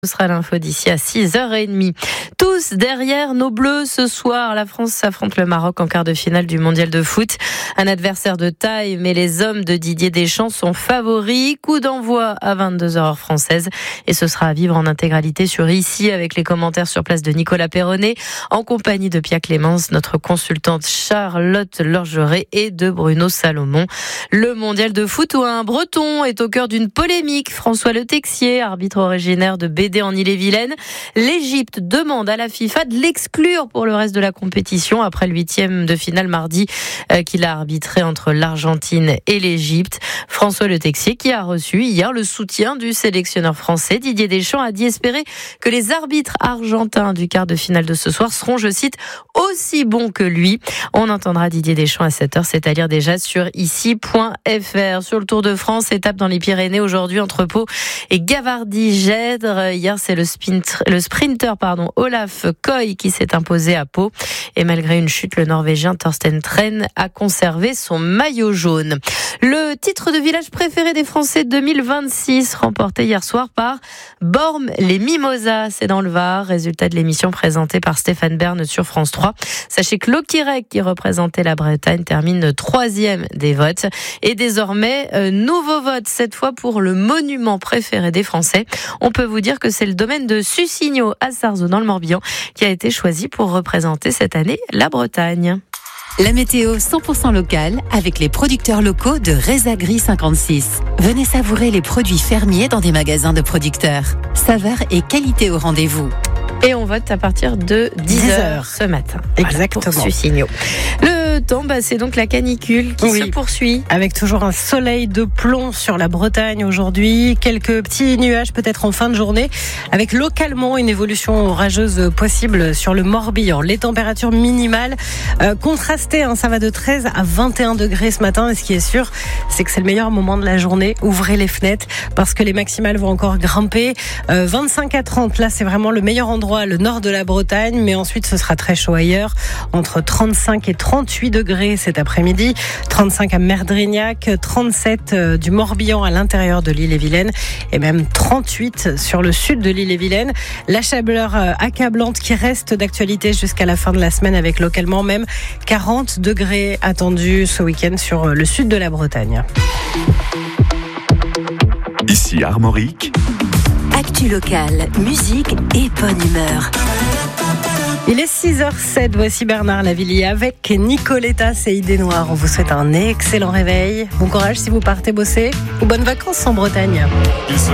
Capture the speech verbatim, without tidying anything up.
Ce sera l'info d'ici à six heures trente. Tous derrière nos bleus ce soir. La France affronte le Maroc en quart de finale du mondial de foot. Un adversaire de taille, mais les hommes de Didier Deschamps sont favoris. Coup d'envoi à vingt-deux heures heure française. Et ce sera à vivre en intégralité sur Ici, avec les commentaires sur place de Nicolas Perronnet, en compagnie de Pia Clémence, notre consultante Charlotte Lorgeret et de Bruno Salomon. Le mondial de foot où un Breton est au cœur d'une polémique. François Le Texier, arbitre originaire de Bédé en Ille-et-Vilaine. L'Égypte demande à la FIFA de l'exclure pour le reste de la compétition après le huitième de finale mardi euh, qu'il a arbitré entre l'Argentine et l'Égypte. François Le Texier, qui a reçu hier le soutien du sélectionneur français Didier Deschamps, a dit espérer que les arbitres argentins du quart de finale de ce soir seront, je cite, aussi bons que lui. On entendra Didier Deschamps à sept heures, c'est-à-dire déjà sur ici point f r. Sur le Tour de France, étape dans les Pyrénées aujourd'hui entre Pau et Gavardy-Gèdre. Hier, c'est le, sprinter, le sprinter pardon, Olaf Koy qui s'est imposé à Pau. Et malgré une chute, le Norvégien Thorsten Tren a conservé son maillot jaune. Le titre de village préféré des Français deux mille vingt-six, remporté hier soir par Bormes-les-Mimosas. C'est dans le Var. Résultat de l'émission présentée par Stéphane Bern sur France trois. Sachez que Lokirec, qui représentait la Bretagne, termine troisième des votes. Et désormais, euh, nouveau vote, cette fois pour le monument préféré des Français. On peut vous dire que c'est le domaine de Sussigno à Sarzeau dans le Morbihan qui a été choisi pour représenter cette année la Bretagne. La météo cent pour cent locale avec les producteurs locaux de Rezagri cinquante-six. Venez savourer les produits fermiers dans des magasins de producteurs. Saveur et qualité au rendez-vous. Et on vote à partir de dix heures ce matin. Exactement. Voilà, pour Sussigno. Le temps, bah, c'est donc la canicule qui oui. se poursuit. Avec toujours un soleil de plomb sur la Bretagne aujourd'hui. Quelques petits nuages peut-être en fin de journée. Avec localement une évolution orageuse possible sur le Morbihan. Les températures minimales euh, contrastées. Hein, ça va de treize à vingt et un degrés ce matin. Et ce qui est sûr, c'est que c'est le meilleur moment de la journée. Ouvrez les fenêtres parce que les maximales vont encore grimper. Euh, vingt-cinq à trente, là c'est vraiment le meilleur endroit. Le nord de la Bretagne, mais ensuite ce sera très chaud ailleurs, entre trente-cinq et trente-huit degrés cet après-midi, trente-cinq à Merdrignac, trente-sept du Morbihan à l'intérieur de l'Ille-et-Vilaine et même trente-huit sur le sud de l'Ille-et-Vilaine. La chaleur accablante qui reste d'actualité jusqu'à la fin de la semaine avec localement même quarante degrés attendus ce week-end sur le sud de la Bretagne. Ici Armorique. Actu locale, musique et bonne humeur. Il est six heures zéro sept, voici Bernard Lavilliers avec Nicoletta et Idée Noire. On vous souhaite un excellent réveil. Bon courage si vous partez bosser ou bonnes vacances en Bretagne.